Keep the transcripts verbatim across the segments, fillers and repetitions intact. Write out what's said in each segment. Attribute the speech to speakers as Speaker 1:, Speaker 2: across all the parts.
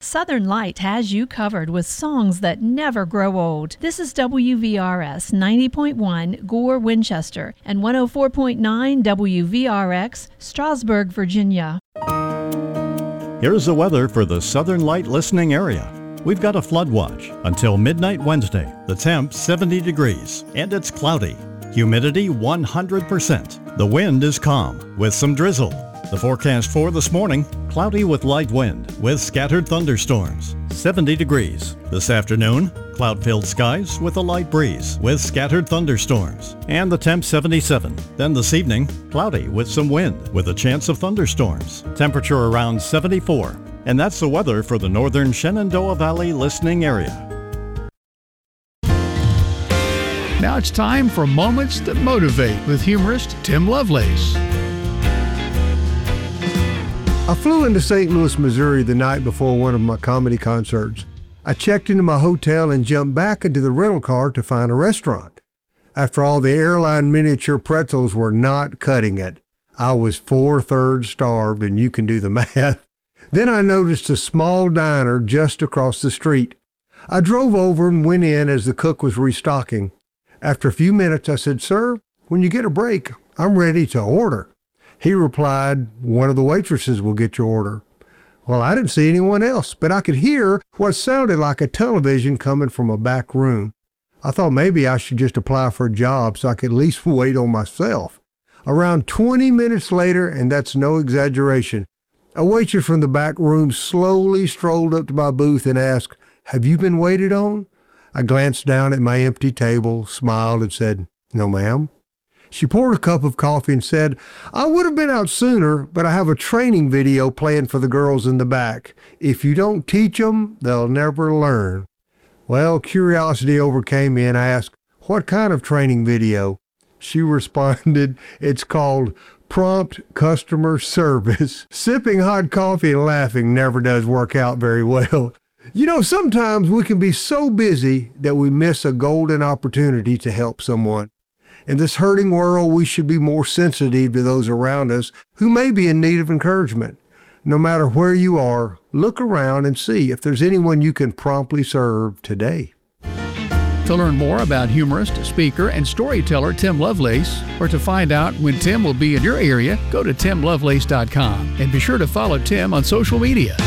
Speaker 1: Southern Light has you covered with songs that never grow old. This is W V R S ninety point one Gore, Winchester, and one oh four point nine W V R X, Strasburg, Virginia.
Speaker 2: Here's the weather for the Southern Light listening area. We've got a flood watch until midnight Wednesday. The temp seventy degrees, and it's cloudy. Humidity one hundred percent. The wind is calm with some drizzle. The forecast for this morning, cloudy with light wind with scattered thunderstorms, seventy degrees. This afternoon, cloud-filled skies with a light breeze with scattered thunderstorms, and the temp seventy-seven. Then this evening, cloudy with some wind with a chance of thunderstorms. Temperature around seventy-four. And that's the weather for the northern Shenandoah Valley listening area.
Speaker 3: Now it's time for Moments That Motivate with humorist Tim Lovelace.
Speaker 4: I flew into Saint Louis, Missouri the night before one of my comedy concerts. I checked into my hotel and jumped back into the rental car to find a restaurant. After all, the airline miniature pretzels were not cutting it. I was four-thirds starved, and you can do the math. Then I noticed a small diner just across the street. I drove over and went in as the cook was restocking. After a few minutes, I said, "Sir, when you get a break, I'm ready to order." He replied, "One of the waitresses will get your order." Well, I didn't see anyone else, but I could hear what sounded like a television coming from a back room. I thought maybe I should just apply for a job so I could at least wait on myself. Around twenty minutes later, and that's no exaggeration, a waitress from the back room slowly strolled up to my booth and asked, "Have you been waited on?" I glanced down at my empty table, smiled, and said, "No, ma'am." She poured a cup of coffee and said, "I would have been out sooner, but I have a training video playing for the girls in the back. If you don't teach them, they'll never learn." Well, curiosity overcame me, and I asked, "What kind of training video?" She responded, "It's called Prompt Customer Service." Sipping hot coffee and laughing never does work out very well. You know, sometimes we can be so busy that we miss a golden opportunity to help someone. In this hurting world, we should be more sensitive to those around us who may be in need of encouragement. No matter where you are, look around and see if there's anyone you can promptly serve today.
Speaker 3: To learn more about humorist, speaker, and storyteller Tim Lovelace, or to find out when Tim will be in your area, go to tim lovelace dot com and be sure to follow Tim on social media.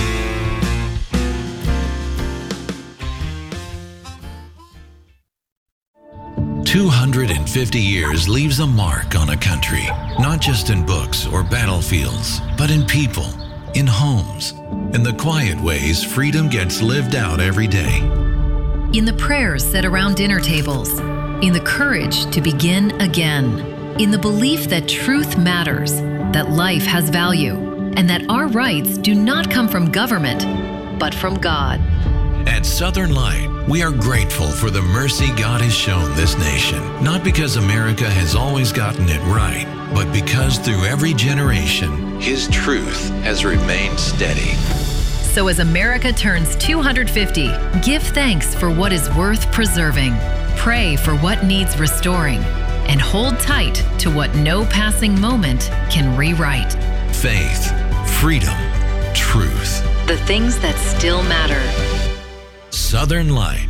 Speaker 5: two hundred fifty years leaves a mark on a country, not just in books or battlefields, but in people, in homes, in the quiet ways freedom gets lived out every day.
Speaker 6: In the prayers said around dinner tables, in the courage to begin again, in the belief that truth matters, that life has value, and that our rights do not come from government, but from God.
Speaker 5: At Southern Light, we are grateful for the mercy God has shown this nation, not because America has always gotten it right, but because through every generation, His truth has remained steady.
Speaker 6: So as America turns two hundred fifty, give thanks for what is worth preserving, pray for what needs restoring, and hold tight to what no passing moment can rewrite.
Speaker 5: Faith, freedom, truth.
Speaker 6: The things that still matter.
Speaker 5: Southern Light.